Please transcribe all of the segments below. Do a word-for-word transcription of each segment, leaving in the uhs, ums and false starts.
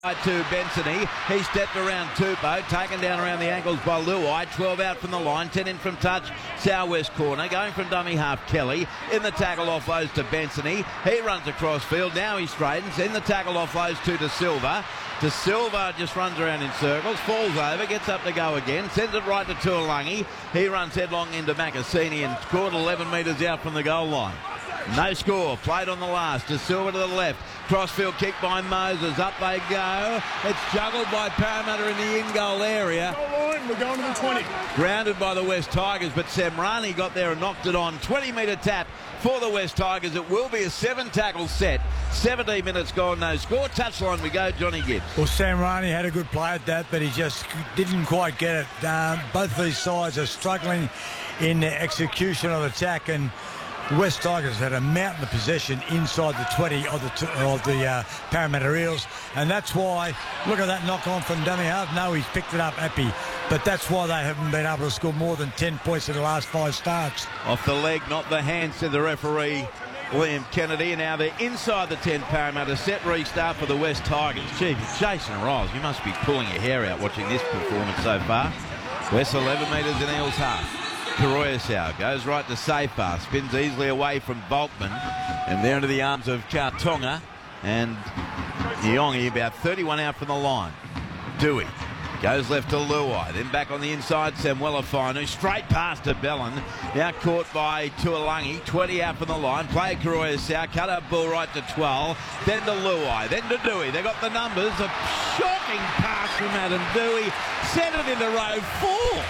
To Bensony, he stepped around Tupou, taken down around the ankles by Luai. twelve out from the line, ten in from touch, southwest corner, going from dummy half Kelly. In the tackle offloads to Bensony, he runs across field, now he straightens. In the tackle offloads to De Silva. De Silva just runs around in circles, falls over, gets up to go again, sends it right to Tuolangi. He runs headlong into Macassini and scored eleven metres out from the goal line. No score, played on the last. De Silva to the left. Crossfield kick by Moses. Up they go. It's juggled by Parramatta in the in-goal area. We're going to the twenty. Grounded by the West Tigers, but Semrani got there and knocked it on. twenty metre tap for the West Tigers. It will be a seven-tackle set. seventeen minutes gone, no score. Touchline we go, Johnny Gibbs. Well, Semrani had a good play at that, but he just didn't quite get it. Um, both these sides are struggling in the execution of attack, and West Tigers had a mountain of possession inside the twenty of the, of the uh, Parramatta Eels, and that's why, look at that knock on from dummy half. No, he's picked it up happy, but that's why they haven't been able to score more than ten points in the last five starts. Off the leg, not the hand, said the referee, Liam Kennedy. And now they're inside the ten, Parramatta. Set restart for the West Tigers. Gee, Jason Riles, you must be pulling your hair out watching this performance so far. West eleven metres in Eels half. Karoyasau goes right to Safar, spins easily away from Volkman, and there into the arms of Kartonga, and Nyongi about thirty-one out from the line. Dewey goes left to Luai, then back on the inside, Samuela Finu, straight past to Bellin, now caught by Tuolangi, twenty out from the line, play Karoyasau, cut up ball right to twelve, then to Luai, then to Dewey. They got the numbers, a shocking pass from Adam Dewey, sent it into row four.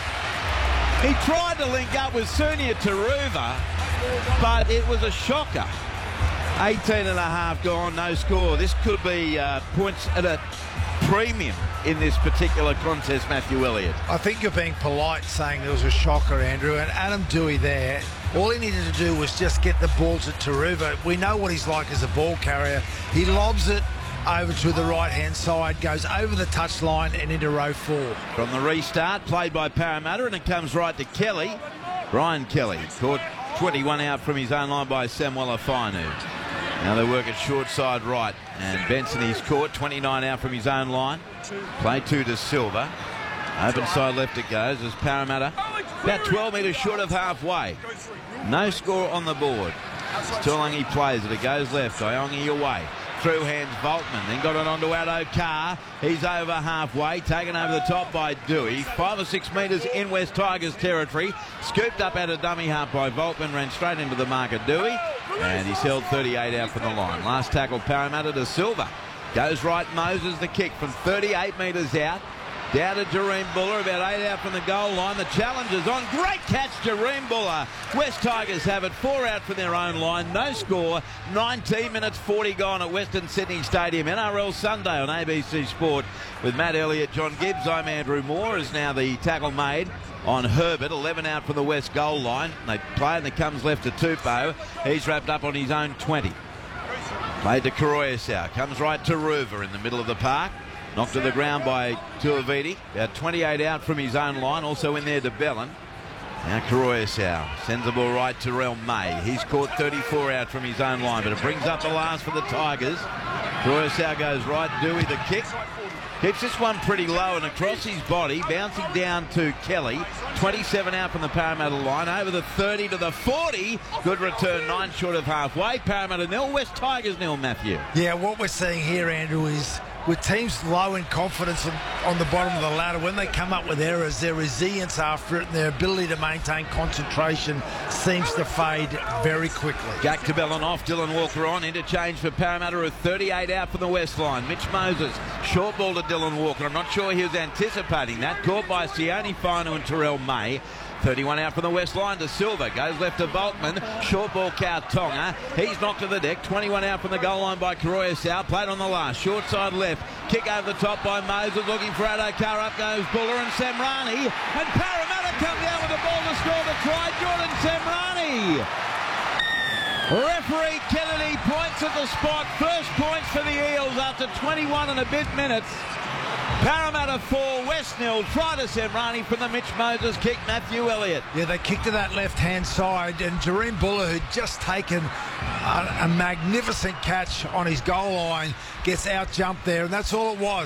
He tried to link up with Sunia Taruva, but it was a shocker. eighteen and a half gone, no score. This could be uh, points at a premium in this particular contest, Matthew Elliott. I think you're being polite saying there was a shocker, Andrew, and Adam Dewey there, all he needed to do was just get the ball to Taruva. We know what he's like as a ball carrier. He lobs it over to the right-hand side, goes over the touchline and into row four. From the restart, played by Parramatta, and it comes right to Kelly. Brian Kelly caught twenty-one out from his own line by Samuela Finu. Now they work at short side right, and Benson he's caught twenty-nine out from his own line. Play two to Silva. Open side left it goes as Parramatta about twelve metres short of halfway. No score on the board. Tuolangi plays it. It goes left. Iongi away. Through hands Volkman, then got it onto Addo Carr. He's over halfway, taken over the top by Dewey. Five or six metres in West Tigers territory. Scooped up out of dummy half by Volkman, ran straight into the mark of Dewey. And he's held thirty-eight out from the line. Last tackle, Parramatta to Silva. Goes right, Moses the kick from thirty-eight metres out. Down to Jareem Buller, about eight out from the goal line. The challenge is on. Great catch, Jareem Buller. West Tigers have it. Four out from their own line. No score. nineteen minutes forty gone at Western Sydney Stadium. N R L Sunday on A B C Sport with Matt Elliott, John Gibbs. I'm Andrew Moore. Is now the tackle made on Herbert. eleven out from the West goal line. They play and it comes left to Tupou. He's wrapped up on his own twenty. Played to Karoyasau. Comes right to Ruver in the middle of the park. Knocked to the ground by Tuiviti. About twenty-eight out from his own line. Also in there to Bellin. Now Karoyasau sends the ball right to Rel May. He's caught thirty-four out from his own line, but it brings up the last for the Tigers. Karoyasau goes right. Dewey the kick. Keeps this one pretty low and across his body. Bouncing down to Kelly. twenty-seven out from the Parramatta line. Over the thirty to the forty. Good return. Nine short of halfway. Parramatta nil. West Tigers nil, Matthew. Yeah, what we're seeing here, Andrew, is with teams low in confidence on the bottom of the ladder, when they come up with errors, their resilience after it and their ability to maintain concentration seems to fade very quickly. Jack to Bellin off, Dylan Walker on. Interchange for Parramatta with thirty-eight out from the West line. Mitch Moses, short ball to Dylan Walker. I'm not sure he was anticipating that. Caught by Sione Finu and Terrell May. thirty-one out from the West line to Silva. Goes left to Volkman. Short ball, Kartonga. He's knocked to the deck. twenty-one out from the goal line by Karoyasau. Played on the last. Short side left. Kick over the top by Moses. Looking for Addo Carr. Up goes Buller and Semrani. And Parramatta come down with the ball to score the try. Jordan Semrani. Referee Kennedy points at the spot. First points for the Eels after twenty-one and a bit minutes. Parramatta four, West nil. Try to Semrani from the Mitch Moses kick, Matthew Elliott. Yeah, they kicked to that left-hand side, and Jareem Buller, who'd just taken a, a magnificent catch on his goal line, gets out-jumped there, and that's all it was.